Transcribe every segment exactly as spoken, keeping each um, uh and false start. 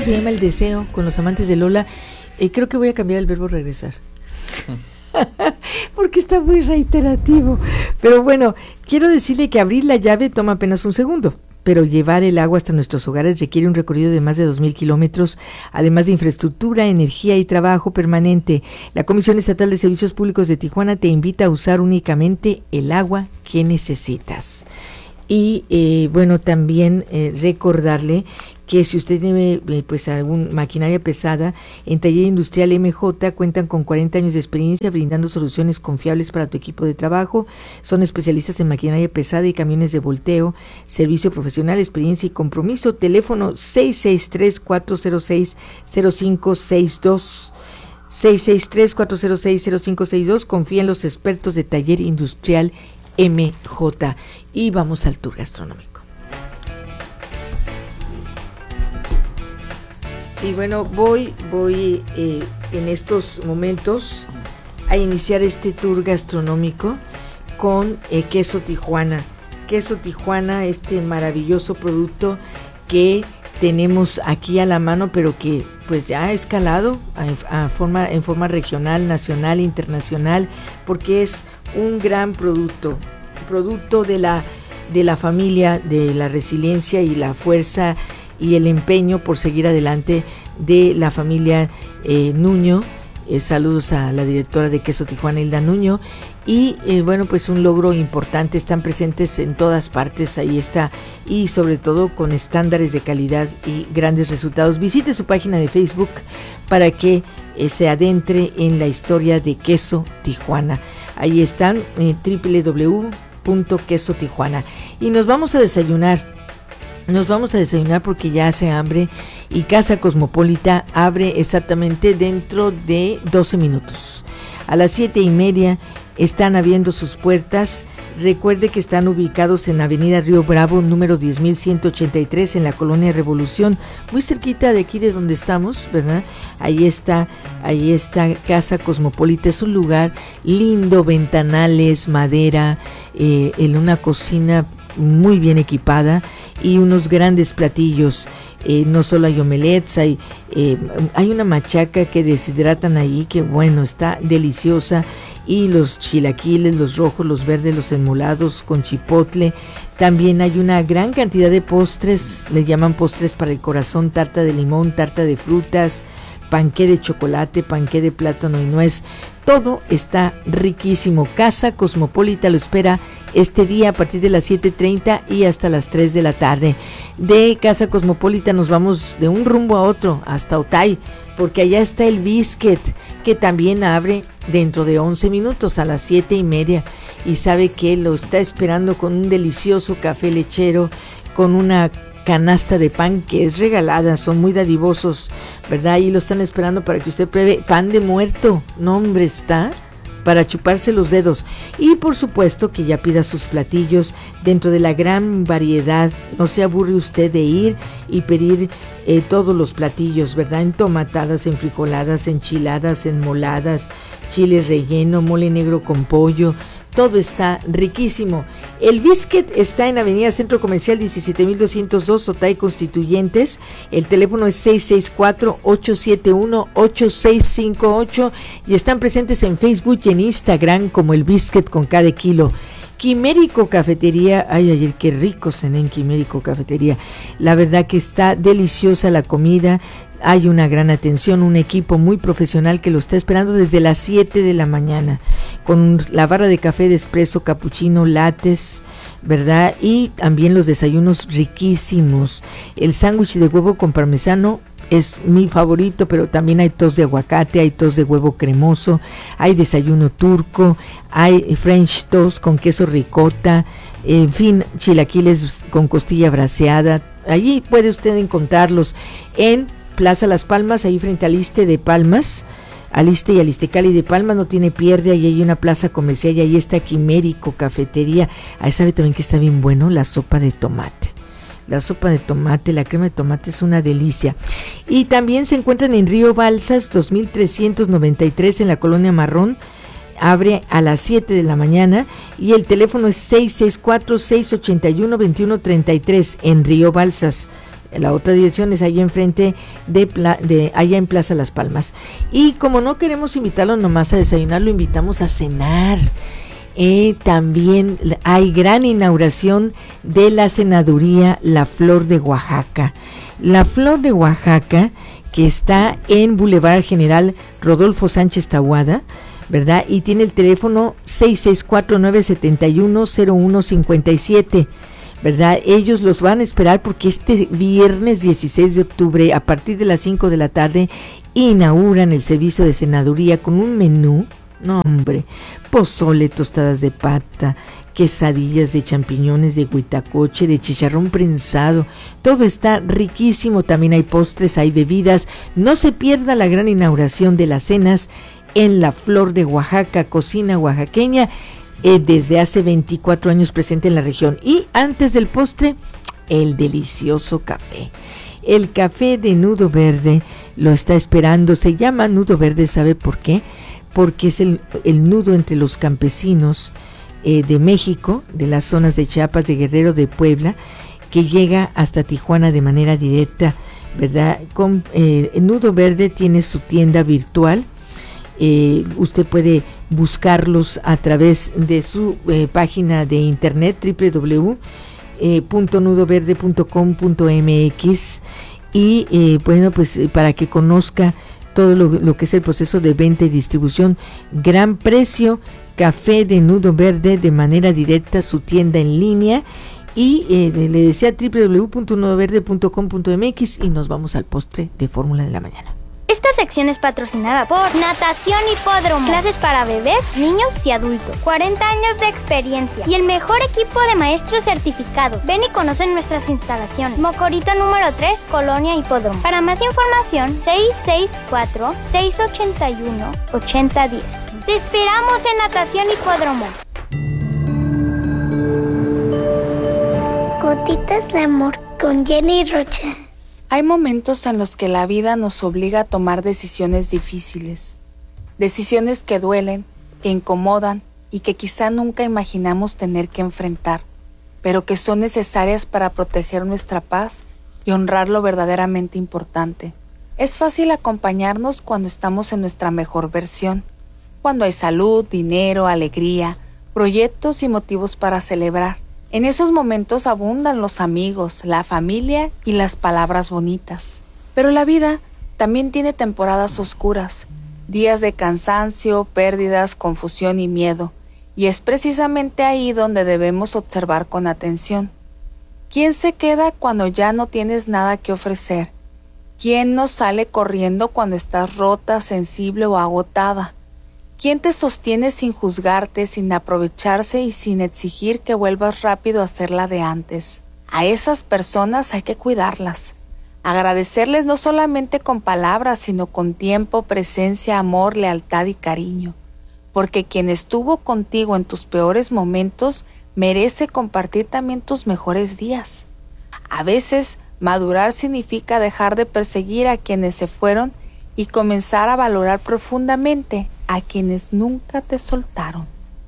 se llama El Deseo con los amantes de Lola. Eh, creo que voy a cambiar el verbo regresar. Porque está muy reiterativo. Pero bueno, quiero decirle que abrir la llave toma apenas un segundo, pero llevar el agua hasta nuestros hogares requiere un recorrido de más de dos mil kilómetros, además de infraestructura, energía y trabajo permanente. La Comisión Estatal de Servicios Públicos de Tijuana te invita a usar únicamente el agua que necesitas. Y eh, bueno, también eh, recordarle que si usted tiene eh, pues alguna maquinaria pesada, en Taller Industrial M J cuentan con cuarenta años de experiencia brindando soluciones confiables para tu equipo de trabajo. Son especialistas en maquinaria pesada y camiones de volteo, servicio profesional, experiencia y compromiso. Teléfono seis seis tres, cuatro cero seis, cero cinco seis dos. seis seis tres, cuatro cero seis, cero cinco seis dos. Confía en los expertos de Taller Industrial M J. Y vamos al tour gastronómico. Y bueno, voy, voy eh, en estos momentos a iniciar este tour gastronómico con eh, Queso Tijuana. Queso Tijuana, este maravilloso producto que tenemos aquí a la mano, pero que pues ya ha escalado a, a forma, en forma regional, nacional, internacional, porque es un gran producto, producto de la, de la familia, de la resiliencia y la fuerza y el empeño por seguir adelante de la familia eh, Nuño. Eh, saludos a la directora de Queso Tijuana, Hilda Nuño. Y eh, bueno, pues un logro importante, están presentes en todas partes, ahí está, y sobre todo con estándares de calidad y grandes resultados. Visite su página de Facebook para que eh, se adentre en la historia de Queso Tijuana. Ahí están, eh, doble u doble u doble u punto queso tijuana. Y nos vamos a desayunar. Nos vamos a desayunar porque ya hace hambre y Casa Cosmopolita abre exactamente dentro de doce minutos. A las siete y media están abriendo sus puertas. Recuerde que están ubicados en Avenida Río Bravo, número diez mil ciento ochenta y tres, en la Colonia Revolución, muy cerquita de aquí de donde estamos, ¿verdad? Ahí está, ahí está Casa Cosmopolita. Es un lugar lindo, ventanales, madera, eh, en una cocina muy bien equipada y unos grandes platillos. Eh, no solo hay omelets, hay, eh, hay una machaca que deshidratan ahí, que bueno, está deliciosa, y los chilaquiles, los rojos, los verdes, los enmolados con chipotle. También hay una gran cantidad de postres, le llaman postres para el corazón, tarta de limón, tarta de frutas, panqué de chocolate, panqué de plátano y nuez. Todo está riquísimo. Casa Cosmopolita lo espera este día a partir de las siete treinta y hasta las tres de la tarde. De Casa Cosmopolita nos vamos de un rumbo a otro, hasta Otay, porque allá está el Biscuit, que también abre dentro de once minutos, a las siete y media. Y sabe que lo está esperando con un delicioso café lechero, con una canasta de pan que es regalada, son muy dadivosos, ¿verdad? Y lo están esperando para que usted pruebe pan de muerto. No, hombre, está para chuparse los dedos. Y por supuesto que ya pida sus platillos dentro de la gran variedad. No se aburre usted de ir y pedir eh, todos los platillos, ¿verdad? Entomatadas, enfrijoladas, enchiladas, enmoladas, chile relleno, mole negro con pollo. Todo está riquísimo. El Biscuit está en Avenida Centro Comercial diecisiete mil doscientos dos, Otay Constituyentes. El teléfono es seis seis cuatro, ocho siete uno, ocho seis cinco ocho y están presentes en Facebook y en Instagram como el Biscuit con cada kilo. Quimérico Cafetería, ay, ayer qué rico cené en Quimérico Cafetería. La verdad que está deliciosa la comida. Hay una gran atención, un equipo muy profesional que lo está esperando desde las siete de la mañana, con la barra de café de espresso, capuchino, lattes, ¿verdad? Y también los desayunos riquísimos. El sándwich de huevo con parmesano es mi favorito, pero también hay toast de aguacate, hay toast de huevo cremoso, hay desayuno turco, hay French toast con queso ricota, en fin, chilaquiles con costilla braseada. Allí puede usted encontrarlos en Plaza Las Palmas, ahí frente al Iste de Palmas, al Iste y al Istecali de Palmas, no tiene pierde, ahí hay una plaza comercial y ahí está Quimérico Cafetería. Ahí sabe también que está bien bueno la sopa de tomate. La sopa de tomate, la crema de tomate es una delicia. Y también se encuentran en Río Balsas, dos mil trescientos noventa y tres, en la Colonia Marrón. Abre a las siete de la mañana y el teléfono es seis seis cuatro, seis ocho uno, dos uno tres tres en Río Balsas. la otra dirección es allá enfrente de, Pla- de allá en Plaza Las Palmas. Y como no queremos invitarlo nomás a desayunar, lo invitamos a cenar. Eh, también hay gran inauguración de la senaduría La Flor de Oaxaca. La Flor de Oaxaca, que está en Boulevard General Rodolfo Sánchez Tahuada, ¿verdad? Y tiene el teléfono seis seis cuatro, nueve siete uno, cero uno cinco siete, ¿verdad? Ellos los van a esperar porque este viernes dieciséis de octubre, a partir de las cinco de la tarde, inauguran el servicio de senaduría con un menú. No, hombre, pozole, tostadas de pata, quesadillas de champiñones, de huitacoche, de chicharrón prensado. Todo está riquísimo. También hay postres, hay bebidas. No se pierda la gran inauguración de las cenas en La Flor de Oaxaca, cocina oaxaqueña, eh, desde hace veinticuatro años presente en la región. Y antes del postre, el delicioso café. El café de Nudo Verde lo está esperando. Se llama Nudo Verde, ¿sabe por qué? Porque es el, el nudo entre los campesinos eh, de México, de las zonas de Chiapas, de Guerrero, de Puebla, que llega hasta Tijuana de manera directa, ¿verdad? Con, eh, Nudo Verde tiene su tienda virtual. Eh, usted puede buscarlos a través de su eh, página de internet doble u doble u doble u punto nudo verde punto com punto m x y eh, bueno, pues para que conozca todo lo, lo que es el proceso de venta y distribución. Gran precio, café de Nudo Verde de manera directa, su tienda en línea. Y eh, le decía doble u doble u doble u punto nudo verde punto com punto m x y nos vamos al postre de Fórmula de la Mañana. Esta sección es patrocinada por Natación Hipódromo. Clases para bebés, niños y adultos. cuarenta años de experiencia y el mejor equipo de maestros certificados. Ven y conoce nuestras instalaciones. Mocorito número tres, Colonia Hipódromo. Para más información, seis seis cuatro, seis ocho uno, ocho cero uno cero. Te esperamos en Natación Hipódromo. Gotitas de amor con Jenny Rocha. Hay momentos en los que la vida nos obliga a tomar decisiones difíciles, decisiones que duelen, que incomodan y que quizá nunca imaginamos tener que enfrentar, pero que son necesarias para proteger nuestra paz y honrar lo verdaderamente importante. Es fácil acompañarnos cuando estamos en nuestra mejor versión, cuando hay salud, dinero, alegría, proyectos y motivos para celebrar. En esos momentos abundan los amigos, la familia y las palabras bonitas. Pero la vida también tiene temporadas oscuras, días de cansancio, pérdidas, confusión y miedo. Y es precisamente ahí donde debemos observar con atención. ¿Quién se queda cuando ya no tienes nada que ofrecer? ¿Quién no sale corriendo cuando estás rota, sensible o agotada? ¿Quién te sostiene sin juzgarte, sin aprovecharse y sin exigir que vuelvas rápido a ser la de antes? A esas personas hay que cuidarlas, agradecerles no solamente con palabras, sino con tiempo, presencia, amor, lealtad y cariño. Porque quien estuvo contigo en tus peores momentos merece compartir también tus mejores días. A veces, madurar significa dejar de perseguir a quienes se fueron y comenzar a valorar profundamente a quienes nunca te soltaron.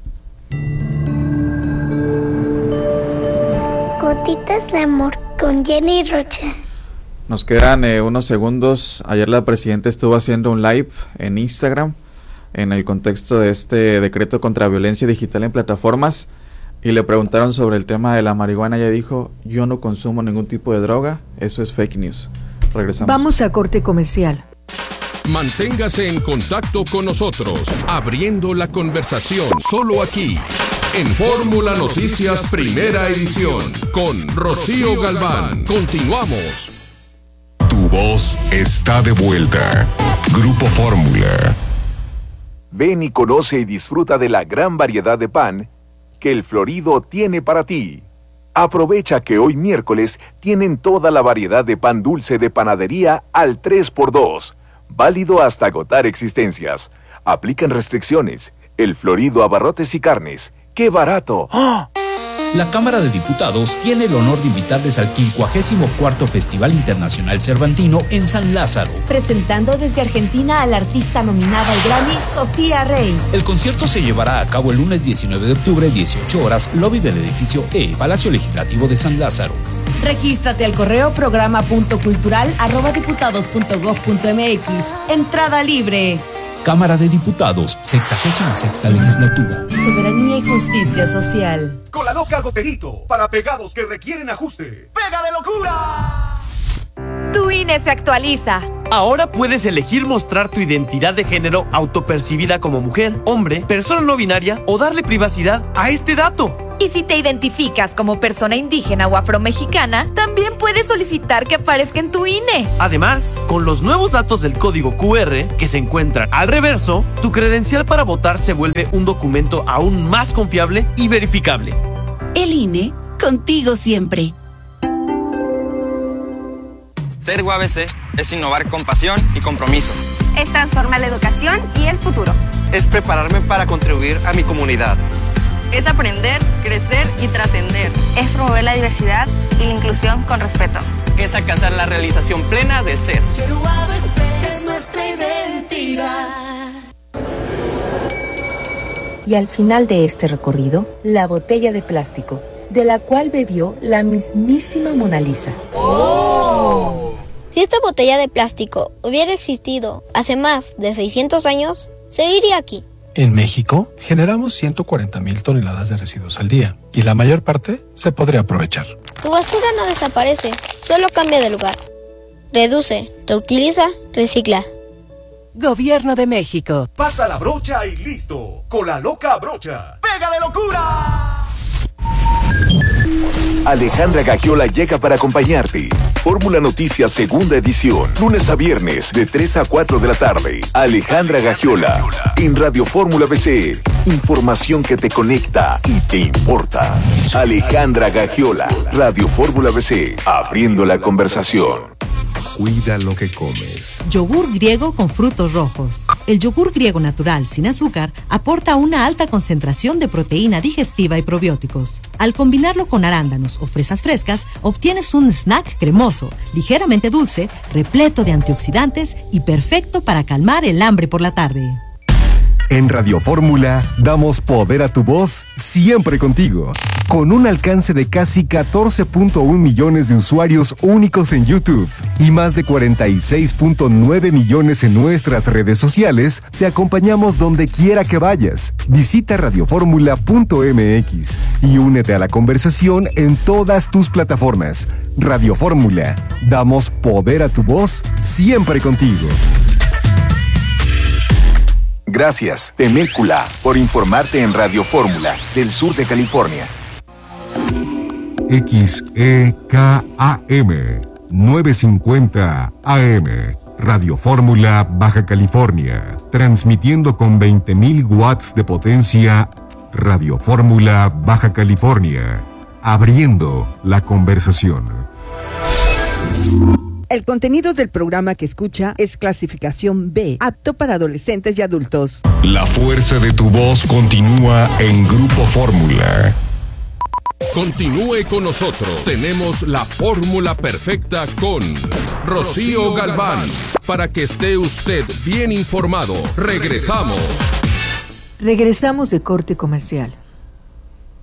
Gotitas de amor con Jenny Rocha. Nos quedan eh, unos segundos. Ayer la presidenta estuvo haciendo un live en Instagram en el contexto de este decreto contra violencia digital en plataformas y le preguntaron sobre el tema de la marihuana. Ella dijo: yo no consumo ningún tipo de droga, eso es fake news. Regresamos. Vamos a corte comercial. Manténgase en contacto con nosotros, abriendo la conversación solo aquí, en Fórmula Noticias Primera Edición, con Rocío Galván. Continuamos. Tu voz está de vuelta. Grupo Fórmula. Ven y conoce y disfruta de la gran variedad de pan que El Florido tiene para ti. Aprovecha que hoy miércoles tienen toda la variedad de pan dulce de panadería al tres por dos. Válido hasta agotar existencias. Aplican restricciones. El Florido Abarrotes y Carnes. ¡Qué barato! ¡Oh! La Cámara de Diputados tiene el honor de invitarles al quincuagésimo cuarto Festival Internacional Cervantino en San Lázaro. Presentando desde Argentina a la artista nominada al Grammy, Sofía Rey. El concierto se llevará a cabo el lunes diecinueve de octubre, dieciocho horas, lobby del edificio E, Palacio Legislativo de San Lázaro. Regístrate al correo programa punto cultural arroba diputados punto gob punto mx. Entrada libre. Cámara de Diputados, sexagésima sexta legislatura. Soberanía y justicia social. Con la loca Goterito, para pegados que requieren ajuste. ¡Pega de locura! Tu I N E se actualiza. Ahora puedes elegir mostrar tu identidad de género autopercibida como mujer, hombre, persona no binaria o darle privacidad a este dato. Y si te identificas como persona indígena o afromexicana, también puedes solicitar que aparezca en tu I N E. Además, con los nuevos datos del código Q R que se encuentran al reverso, tu credencial para votar se vuelve un documento aún más confiable y verificable. El I N E, contigo siempre. Ser U A B C es innovar con pasión y compromiso. Es transformar la educación y el futuro. Es prepararme para contribuir a mi comunidad. Es aprender, crecer y trascender. Es promover la diversidad y la inclusión con respeto. Es alcanzar la realización plena del ser. Ser U A B C es nuestra identidad. Y al final de este recorrido, la botella de plástico, de la cual bebió la mismísima Mona Lisa. ¡Oh! Si esta botella de plástico hubiera existido hace más de seiscientos años, seguiría aquí. En México, generamos ciento cuarenta mil toneladas de residuos al día, y la mayor parte se podría aprovechar. Tu basura no desaparece, solo cambia de lugar. Reduce, reutiliza, recicla. Gobierno de México. Pasa la brocha y listo. Con la loca brocha. ¡Pega de locura! Alejandra Gagiola llega para acompañarte. Fórmula Noticias Segunda Edición. Lunes a viernes de tres a cuatro de la tarde. Alejandra Gagiola. En Radio Fórmula B C. Información que te conecta y te importa. Alejandra Gagiola. Radio Fórmula B C. Abriendo la conversación. Cuida lo que comes. Yogur griego con frutos rojos. El yogur griego natural sin azúcar aporta una alta concentración de proteína digestiva y probióticos. Al combinarlo con arándanos o fresas frescas, obtienes un snack cremoso, ligeramente dulce, repleto de antioxidantes y perfecto para calmar el hambre por la tarde. En Radio Fórmula damos poder a tu voz siempre contigo. Con un alcance de casi catorce punto uno millones de usuarios únicos en YouTube y más de cuarenta y seis punto nueve millones en nuestras redes sociales, te acompañamos donde quiera que vayas. Visita radio fórmula punto m x y únete a la conversación en todas tus plataformas. Radio Fórmula, damos poder a tu voz siempre contigo. Gracias, Temécula, por informarte en Radio Fórmula, del sur de California. X E K A M novecientos cincuenta A M Radio Fórmula Baja California, transmitiendo con veinte mil watts de potencia. Radio Fórmula Baja California, abriendo la conversación. El contenido del programa que escucha es clasificación B, apto para adolescentes y adultos. La fuerza de tu voz continúa en Grupo Fórmula. Continúe con nosotros. Tenemos la fórmula perfecta con Rocío Galván. Para que esté usted bien informado. Regresamos. Regresamos de corte comercial.